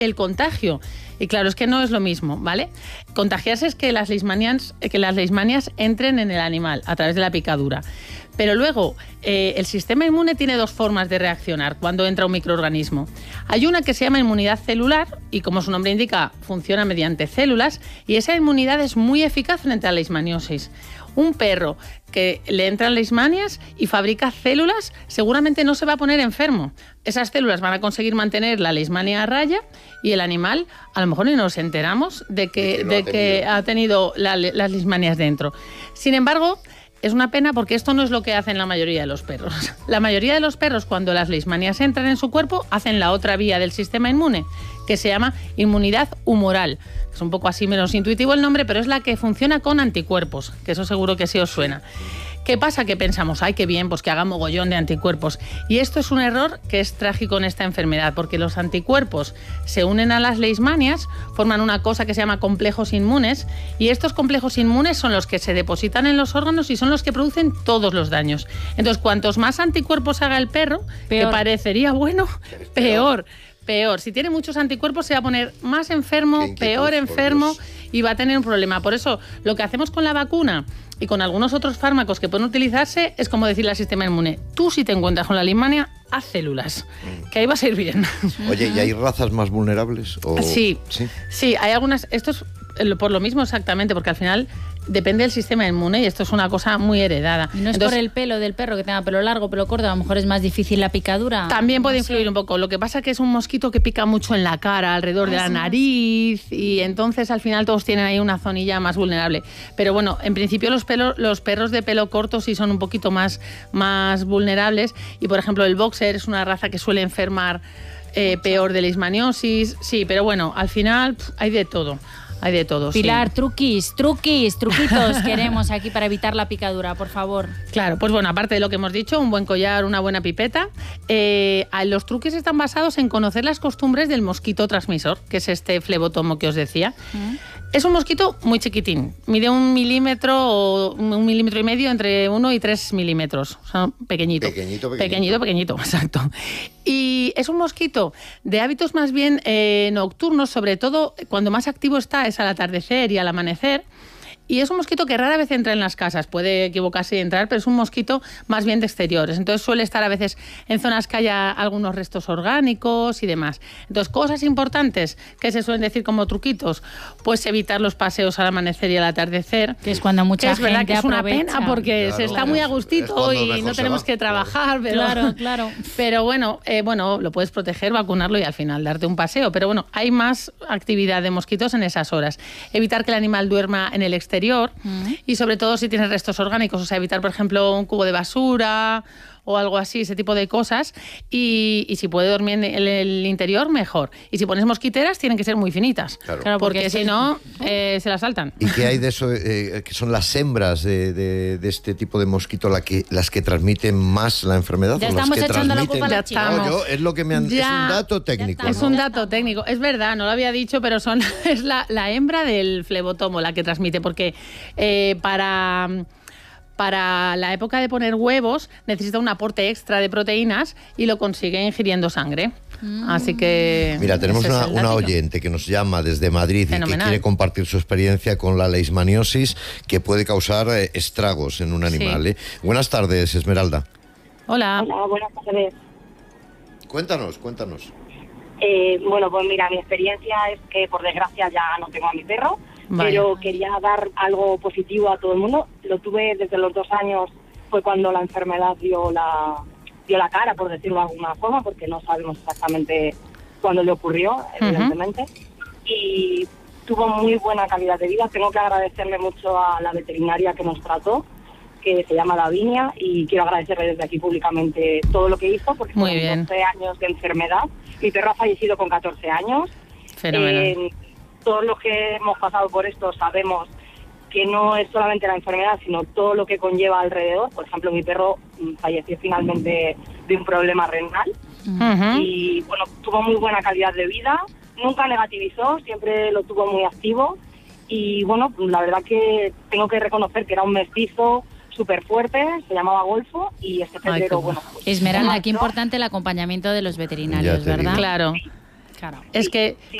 el contagio. Y claro, es que no es lo mismo, ¿vale? Contagiarse es que las leishmanias entren en el animal a través de la picadura. Pero luego, el sistema inmune tiene dos formas de reaccionar cuando entra un microorganismo. Hay una que se llama inmunidad celular y, como su nombre indica, funciona mediante células, y esa inmunidad es muy eficaz frente a la leishmaniosis. Un perro que le entran leishmanias y fabrica células seguramente no se va a poner enfermo. Esas células van a conseguir mantener la leishmania a raya y el animal, a lo mejor ni nos enteramos de que ha tenido las leishmanias dentro. Sin embargo, es una pena porque esto no es lo que hacen la mayoría de los perros. La mayoría de los perros, cuando las leishmanias entran en su cuerpo, hacen la otra vía del sistema inmune, que se llama inmunidad humoral. Es un poco así menos intuitivo el nombre, pero es la que funciona con anticuerpos, que eso seguro que sí os suena. ¿Qué pasa? Que pensamos, ay, qué bien, pues que haga mogollón de anticuerpos. Y esto es un error que es trágico en esta enfermedad, porque los anticuerpos se unen a las leishmanias, forman una cosa que se llama complejos inmunes, y estos complejos inmunes son los que se depositan en los órganos y son los que producen todos los daños. Entonces, cuantos más anticuerpos haga el perro, peor. Que parecería bueno, peor. Si tiene muchos anticuerpos se va a poner más enfermo, peor enfermo y va a tener un problema. Por eso, lo que hacemos con la vacuna y con algunos otros fármacos que pueden utilizarse es como decirle al sistema inmune, tú si te encuentras con la leishmania, haz células, que ahí vas a ir bien. Oye, ¿y hay razas más vulnerables? Sí, hay algunas, esto es por lo mismo exactamente, porque al final depende del sistema inmune y esto es una cosa muy heredada. Y no es por el pelo del perro, que tenga pelo largo, pelo corto, a lo mejor es más difícil la picadura. También puede influir un poco. Lo que pasa es que es un mosquito que pica mucho en la cara, alrededor de la nariz, y entonces al final todos tienen ahí una zonilla más vulnerable. Pero bueno, en principio los perros de pelo corto sí son un poquito más vulnerables, y por ejemplo el boxer es una raza que suele enfermar peor de leishmaniosis. Sí, pero bueno, al final hay de todo. Hay de todo. Pilar, sí. truquitos queremos aquí para evitar la picadura, por favor. Claro, pues bueno, aparte de lo que hemos dicho, un buen collar, una buena pipeta, los truques están basados en conocer las costumbres del mosquito transmisor, que es este flebotomo que os decía. Es un mosquito muy chiquitín, mide 1 milímetro o 1,5 milímetros, entre 1 y 3 milímetros, o sea, pequeñito, exacto. Y es un mosquito de hábitos más bien nocturnos, sobre todo cuando más activo está es al atardecer y al amanecer. Y es un mosquito que rara vez entra en las casas, puede equivocarse y entrar, pero es un mosquito más bien de exteriores. Entonces suele estar a veces en zonas que haya algunos restos orgánicos y demás. Entonces, cosas importantes que se suelen decir como truquitos, pues evitar los paseos al amanecer y al atardecer. Que es cuando mucha gente aprovecha. Es una pena porque se está muy a gustito y no tenemos que trabajar. Pero, claro. Pero bueno, lo puedes proteger, vacunarlo y al final darte un paseo. Pero bueno, hay más actividad de mosquitos en esas horas. Evitar que el animal duerma en el exterior y sobre todo si tienes restos orgánicos, o sea, evitar por ejemplo un cubo de basura o algo así, ese tipo de cosas, y si puede dormir en el interior, mejor. Y si pones mosquiteras, tienen que ser muy finitas, claro, porque si no, se las saltan. ¿Y qué hay de eso, que son las hembras de este tipo de mosquito las que transmiten más la enfermedad? Ya estamos echando la culpa a la chica. Es lo que es un dato técnico. Es un dato técnico, es verdad, no lo había dicho, pero es la hembra del flebotomo la que transmite, porque para la época de poner huevos necesita un aporte extra de proteínas y lo consigue ingiriendo sangre. Así que... Mira, tenemos una oyente que nos llama desde Madrid y que quiere compartir su experiencia con la leishmaniosis, que puede causar estragos en un animal. Sí. Buenas tardes, Esmeralda. Hola. Hola, buenas tardes. Cuéntanos. Bueno, pues mira, mi experiencia es que por desgracia ya no tengo a mi perro. Vaya. Pero quería dar algo positivo a todo el mundo. Lo tuve desde los 2 años, fue cuando la enfermedad dio la cara, por decirlo de alguna forma, porque no sabemos exactamente cuándo le ocurrió, evidentemente. Y tuvo muy buena calidad de vida. Tengo que agradecerle mucho a la veterinaria que nos trató, que se llama Davinia, y quiero agradecerle desde aquí públicamente todo lo que hizo, porque fueron 12 años de enfermedad. Mi perro ha fallecido con 14 años. Fenomenal. Todos los que hemos pasado por esto sabemos que no es solamente la enfermedad, sino todo lo que conlleva alrededor. Por ejemplo, mi perro falleció finalmente de un problema renal. Y bueno, tuvo muy buena calidad de vida, nunca negativizó, siempre lo tuvo muy activo. Y bueno, la verdad que tengo que reconocer que era un mestizo súper fuerte, se llamaba Golfo, y este febrero, Esmeralda, qué importante el acompañamiento de los veterinarios, ¿verdad? Claro. Claro. Es que